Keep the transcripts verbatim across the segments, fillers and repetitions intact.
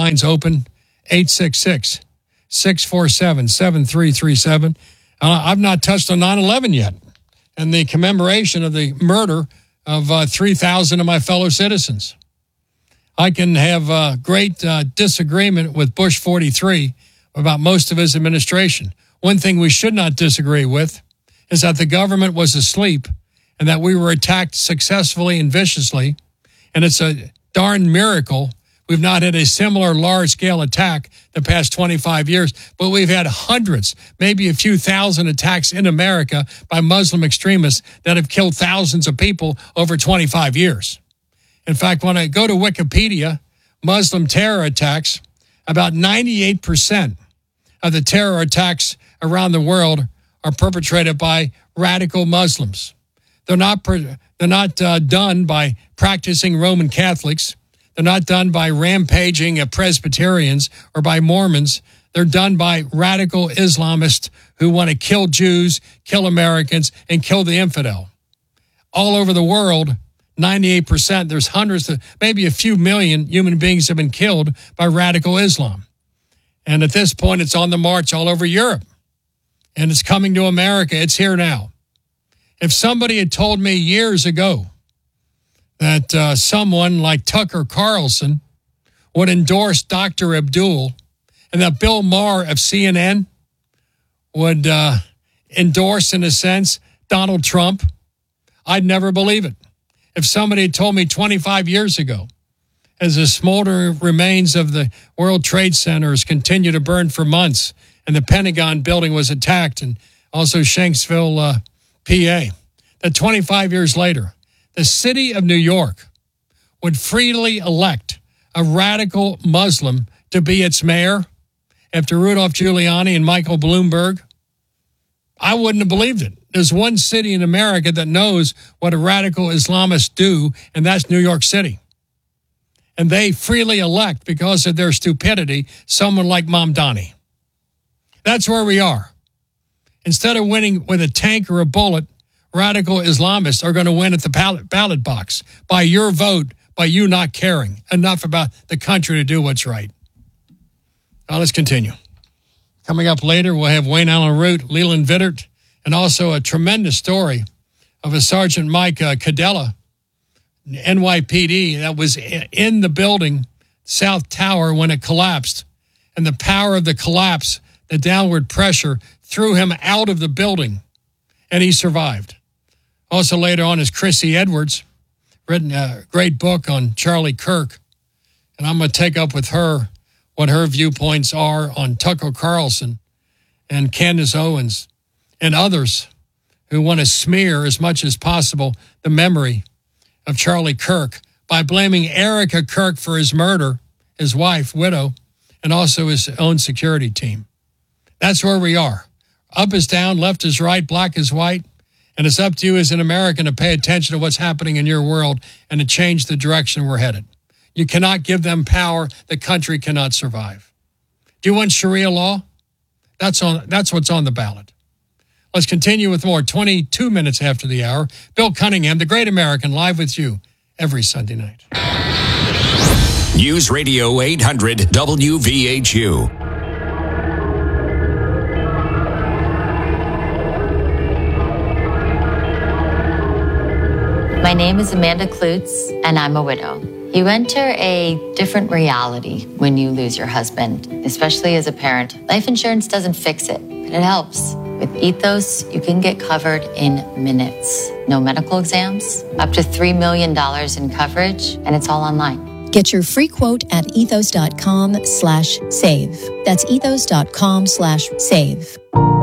line's open, eight six six, six four seven, seven three three seven. Uh, I've not touched on nine eleven yet and the commemoration of the murder of uh, three thousand of my fellow citizens. I can have uh, great uh, disagreement with Bush forty-three about most of his administration. One thing we should not disagree with is that the government was asleep and that we were attacked successfully and viciously. And it's a darn miracle we've not had a similar large-scale attack the past twenty-five years, but we've had hundreds, maybe a few thousand attacks in America by Muslim extremists that have killed thousands of people over twenty-five years. In fact, when I go to Wikipedia, Muslim terror attacks, about ninety-eight percent of the terror attacks around the world are perpetrated by radical Muslims. They're not they're not uh, done by practicing Roman Catholics. They're not done by rampaging uh, Presbyterians or by Mormons. They're done by radical Islamists who want to kill Jews, kill Americans, and kill the infidel. All over the world, ninety-eight percent, there's hundreds of, maybe a few million human beings have been killed by radical Islam. And at this point, it's on the march all over Europe. And it's coming to America. It's here now. If somebody had told me years ago that uh, someone like Tucker Carlson would endorse Doctor Abdul and that Bill Maher of C N N would uh, endorse, in a sense, Donald Trump, I'd never believe it. If somebody had told me twenty-five years ago, as the smoldering remains of the World Trade Centers continue to burn for months and the Pentagon building was attacked and also Shanksville, uh, P A, that twenty-five years later, the city of New York would freely elect a radical Muslim to be its mayor after Rudolph Giuliani and Michael Bloomberg, I wouldn't have believed it. There's one city in America that knows what a radical Islamist do, and that's New York City. And they freely elect, because of their stupidity, someone like Mamdani. That's where we are. Instead of winning with a tank or a bullet, radical Islamists are going to win at the ballot, ballot box by your vote, by you not caring enough about the country to do what's right. Now let's continue. Coming up later, we'll have Wayne Allen Root, Leland Vittert, and also a tremendous story of a Sergeant Mike uh, Cadella, N Y P D, that was in the building, South Tower, when it collapsed. And the power of the collapse, the downward pressure, threw him out of the building, and he survived. Also later on is Chrissy Edwards, written a great book on Charlie Kirk, and I'm going to take up with her what her viewpoints are on Tucker Carlson and Candace Owens and others who want to smear as much as possible the memory of Charlie Kirk by blaming Erica Kirk for his murder, his wife, widow, and also his own security team. That's where we are. Up is down, left is right, black is white, and it's up to you as an American to pay attention to what's happening in your world and to change the direction we're headed. You cannot give them power. The country cannot survive. Do you want Sharia law? That's on. That's what's on the ballot. Let's continue with more. twenty-two minutes after the hour, Bill Cunningham, the Great American, live with you every Sunday night. News Radio eight hundred W V H U. My name is Amanda Klutz, and I'm a widow. You enter a different reality when you lose your husband, especially as a parent. Life insurance doesn't fix it, but it helps. With Ethos, you can get covered in minutes. No medical exams, up to three million dollars in coverage, and it's all online. Get your free quote at ethos.com slash save. That's ethos.com slash save.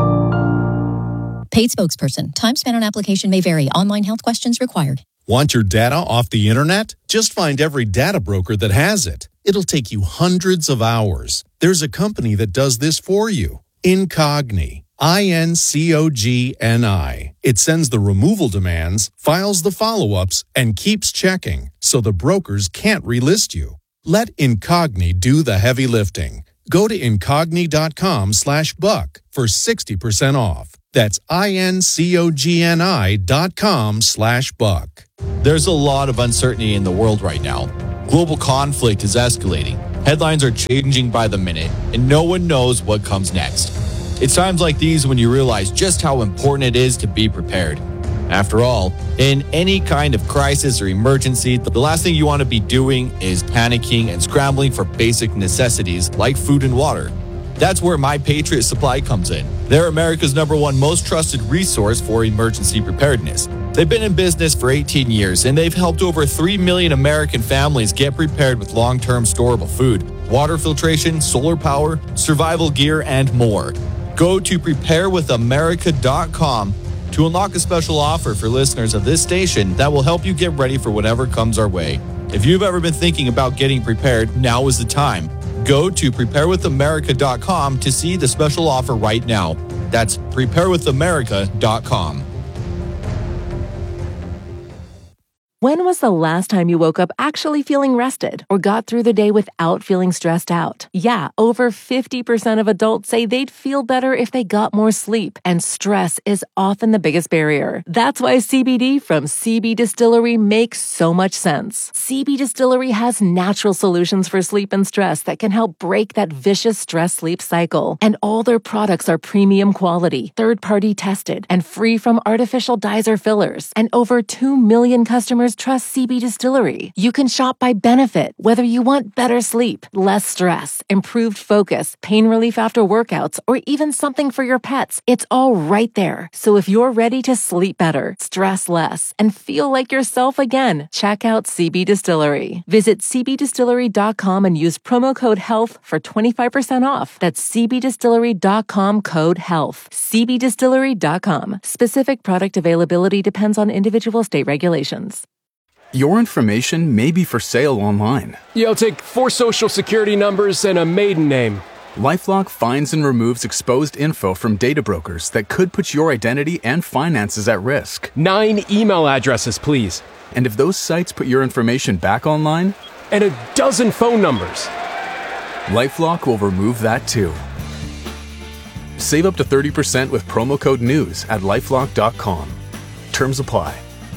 Paid spokesperson. Time spent on application may vary. Online health questions required. Want your data off the internet? Just find every data broker that has it. It'll take you hundreds of hours. There's a company that does this for you. Incogni. I N C O G N I. It sends the removal demands, files the follow-ups, and keeps checking, so the brokers can't relist you. Let Incogni do the heavy lifting. Go to incogni.com slash buck for sixty percent off. That's I-N-C-O-G-N-I dot com slash buck. There's a lot of uncertainty in the world right now. Global conflict is escalating. Headlines are changing by the minute, and no one knows what comes next. It's times like these when you realize just how important it is to be prepared. After all, in any kind of crisis or emergency, the last thing you want to be doing is panicking and scrambling for basic necessities like food and water. That's where My Patriot Supply comes in. They're America's number one most trusted resource for emergency preparedness. They've been in business for eighteen years, and they've helped over three million American families get prepared with long-term storable food, water filtration, solar power, survival gear, and more. Go to prepare with america dot com to unlock a special offer for listeners of this station that will help you get ready for whatever comes our way. If you've ever been thinking about getting prepared, now is the time. Go to prepare with america dot com to see the special offer right now. That's prepare with america dot com. When was the last time you woke up actually feeling rested or got through the day without feeling stressed out? Yeah, over fifty percent of adults say they'd feel better if they got more sleep, and stress is often the biggest barrier. That's why C B D from C B Distillery makes so much sense. C B Distillery has natural solutions for sleep and stress that can help break that vicious stress-sleep cycle. And all their products are premium quality, third-party tested, and free from artificial dyes or fillers. And over two million customers trust C B Distillery. You can shop by benefit, whether you want better sleep, less stress, improved focus, pain relief after workouts, or even something for your pets. It's all right there. So if you're ready to sleep better, stress less, and feel like yourself again, check out C B Distillery. Visit c b distillery dot com and use promo code HEALTH for twenty-five percent off. That's c b distillery dot com code HEALTH. c b distillery dot com. Specific product availability depends on individual state regulations. Your information may be for sale online. Yeah, I'll take four social security numbers and a maiden name. LifeLock finds and removes exposed info from data brokers that could put your identity and finances at risk. Nine email addresses, please. And if those sites put your information back online? And a dozen phone numbers. LifeLock will remove that too. Save up to thirty percent with promo code NEWS at lifelock dot com. Terms apply.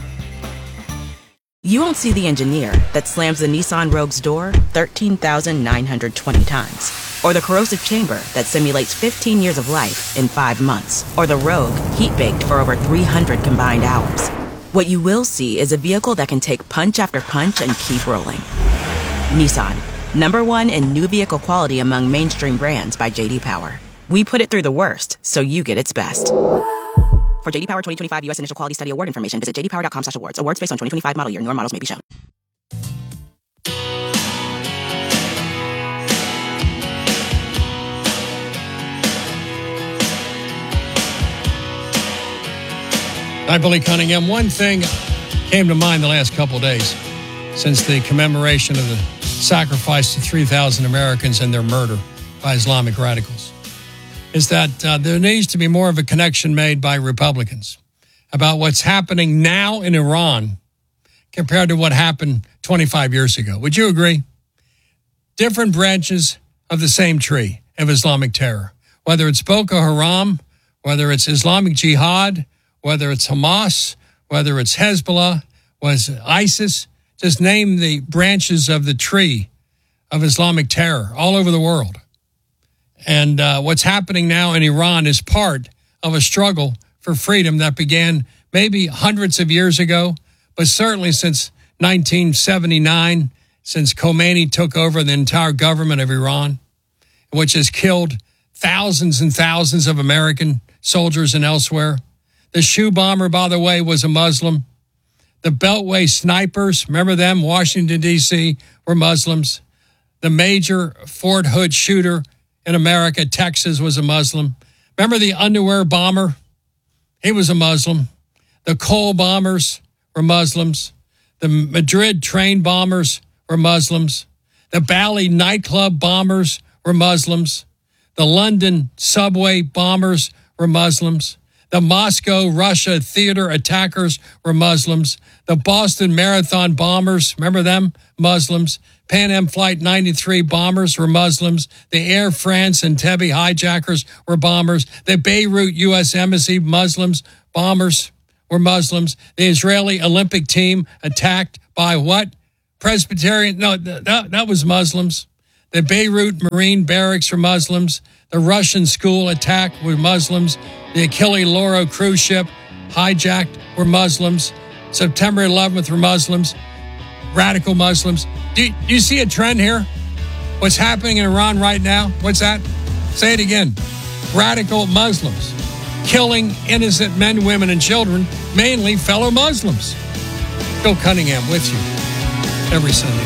You won't see the engineer that slams the Nissan Rogue's door thirteen thousand nine hundred twenty times. Or the corrosive chamber that simulates fifteen years of life in five months. Or the Rogue heat-baked for over three hundred combined hours. What you will see is a vehicle that can take punch after punch and keep rolling. Nissan, number one in new vehicle quality among mainstream brands by J D Power. We put it through the worst, so you get its best. For J D Power twenty twenty-five U S Initial Quality Study Award information, visit j d power dot com slash awards. Awards based on twenty twenty-five model year. Newer models may be shown. Hi, Billy Cunningham. One thing came to mind the last couple of days since the commemoration of the sacrifice to three thousand Americans and their murder by Islamic radicals is that uh, there needs to be more of a connection made by Republicans about what's happening now in Iran compared to what happened twenty-five years ago. Would you agree? Different branches of the same tree of Islamic terror, whether it's Boko Haram, whether it's Islamic Jihad, whether it's Hamas, whether it's Hezbollah, was ISIS, just name the branches of the tree of Islamic terror all over the world. And uh, what's happening now in Iran is part of a struggle for freedom that began maybe hundreds of years ago, but certainly since nineteen seventy-nine, since Khomeini took over the entire government of Iran, which has killed thousands and thousands of American soldiers and elsewhere. The shoe bomber, by the way, was a Muslim. The Beltway snipers, remember them? Washington, D C, were Muslims. The major Fort Hood shooter in America, Texas, was a Muslim. Remember the underwear bomber? He was a Muslim. The coal bombers were Muslims. The Madrid train bombers were Muslims. The Bali nightclub bombers were Muslims. The London subway bombers were Muslims. The Moscow, Russia theater attackers were Muslims. The Boston Marathon bombers, remember them? Muslims. Pan Am Flight ninety-three bombers were Muslims. The Air France and Entebbe hijackers were bombers. The Beirut U S Embassy Muslims bombers were Muslims. The Israeli Olympic team attacked by what? Presbyterian? No, that, that was Muslims. The Beirut Marine barracks for Muslims. The Russian school attack were Muslims. The Achille Lauro cruise ship hijacked were Muslims. September eleventh were Muslims. Radical Muslims. Do you, do you see a trend here? What's happening in Iran right now? What's that? Say it again. Radical Muslims killing innocent men, women, and children, mainly fellow Muslims. Bill Cunningham with you every Sunday.